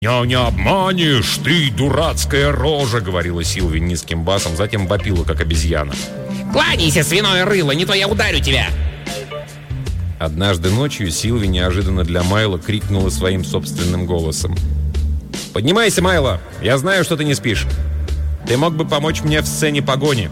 «Не обманешь, ты, дурацкая рожа!» — говорила Силви низким басом, затем вопила, как обезьяна. «Кланяйся, свиное рыло, не то я ударю тебя!» Однажды ночью Силви неожиданно для Майла крикнула своим собственным голосом. «Поднимайся, Майло! Я знаю, что ты не спишь. Ты мог бы помочь мне в сцене погони!»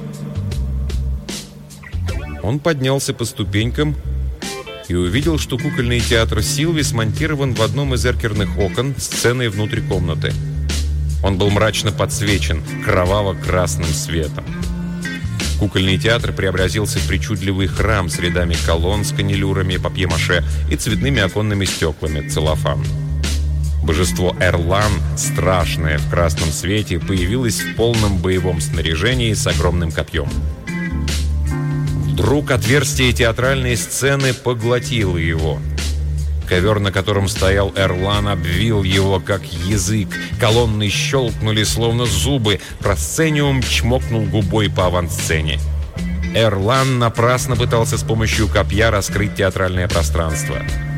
Он поднялся по ступенькам и увидел, что кукольный театр Силви смонтирован в одном из эркерных окон сценой внутри комнаты. Он был мрачно подсвечен кроваво-красным светом. Кукольный театр преобразился в причудливый храм с рядами колонн с канилюрами, папье-маше и цветными оконными стеклами, целлофан. Божество Эрлан, страшное в красном свете, появилось в полном боевом снаряжении с огромным копьем. Вдруг отверстие театральной сцены поглотило его. Ковер, на котором стоял Эрлан, обвил его, как язык. Колонны щелкнули, словно зубы. Просцениум чмокнул губой по авансцене. Эрлан напрасно пытался с помощью копья раскрыть театральное пространство.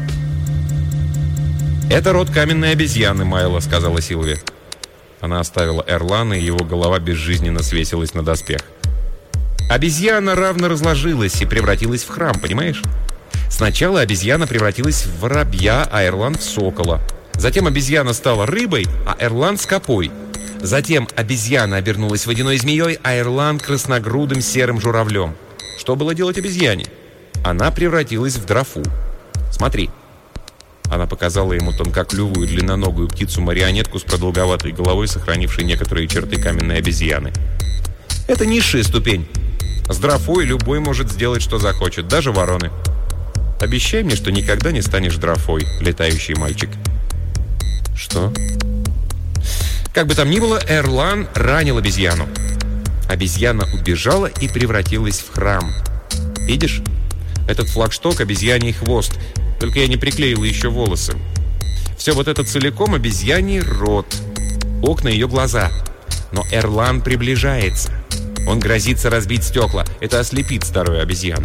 «Это род каменной обезьяны, Майло», — сказала Силви. Она оставила Эрлана, и его голова безжизненно свесилась на доспех. Обезьяна равно разложилась и превратилась в храм, понимаешь? Сначала обезьяна превратилась в воробья, а Эрлан в сокола. Затем обезьяна стала рыбой, а Эрлан скопой. Затем обезьяна обернулась водяной змеей, а Эрлан красногрудым серым журавлем. Что было делать обезьяне? Она превратилась в дрофу. Смотри. Она показала ему тонкоклювую длинноногую птицу-марионетку с продолговатой головой, сохранившей некоторые черты каменной обезьяны. Это низшая ступень. С дрофой любой может сделать, что захочет, даже вороны. Обещай мне, что никогда не станешь дрофой, летающий мальчик. Что? Как бы там ни было, Эрлан ранил обезьяну. Обезьяна убежала и превратилась в храм. Видишь? Этот флагшток — обезьяний хвост. Только я не приклеила еще волосы. Все вот это целиком обезьяний рот. Окна — ее глаза. Но Эрлан приближается. Он грозится разбить стекла. Это ослепит старую обезьяну.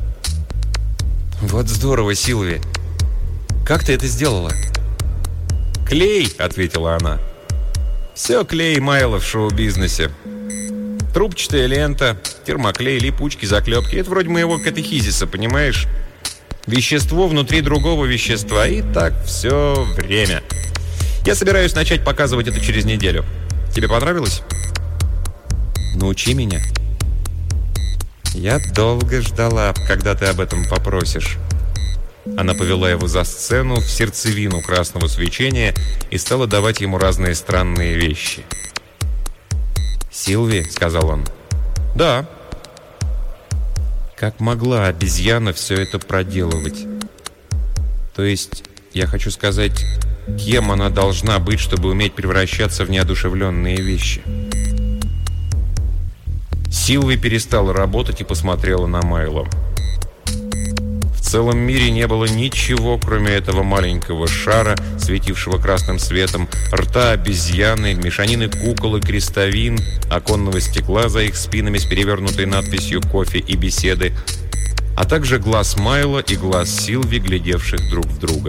Вот здорово, Силви. Как ты это сделала? «Клей», — ответила она. «Все клей, Майло, в шоу-бизнесе. Трубчатая лента, термоклей, липучки, заклепки. Это вроде моего катехизиса, понимаешь? Вещество внутри другого вещества. И так все время. Я собираюсь начать показывать это через неделю. Тебе понравилось?» «Научи меня». «Я долго ждала, когда ты об этом попросишь». Она повела его за сцену в сердцевину красного свечения и стала давать ему разные странные вещи. «Силви», — сказал он. «Да». Как могла обезьяна все это проделывать? То есть, я хочу сказать, кем она должна быть, чтобы уметь превращаться в неодушевленные вещи? Силви перестала работать и посмотрела на Майло. В целом мире не было ничего, кроме этого маленького шара, светившего красным светом, рта обезьяны, мешанины кукол и крестовин, оконного стекла за их спинами с перевернутой надписью «Кофе и беседы», а также глаз Майло и глаз Силви, глядевших друг в друга.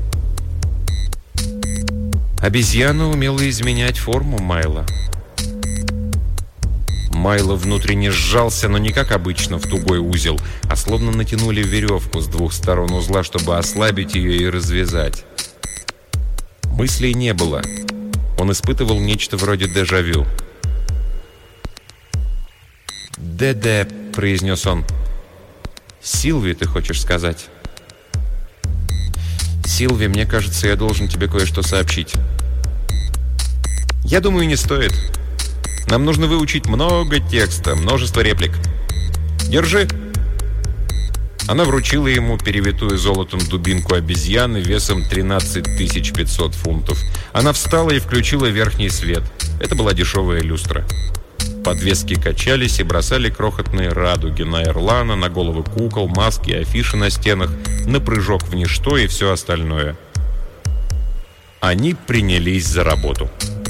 Обезьяна умела изменять форму, Майло. Майло внутренне сжался, но не как обычно в тугой узел, а словно натянули веревку с двух сторон узла, чтобы ослабить ее и развязать. Мыслей не было. Он испытывал нечто вроде дежавю. «Де-де», — произнес он. «Силви, ты хочешь сказать?» «Силви, мне кажется, я должен тебе кое-что сообщить». «Я думаю, не стоит. Нам нужно выучить много текста, множество реплик. Держи». Она вручила ему перевитую золотом дубинку обезьяны весом 13 500 фунтов. Она встала и включила верхний свет. Это была дешевая люстра. Подвески качались и бросали крохотные радуги на Эрлана, на головы кукол, маски, афиши на стенах, на прыжок в ничто и все остальное. Они принялись за работу.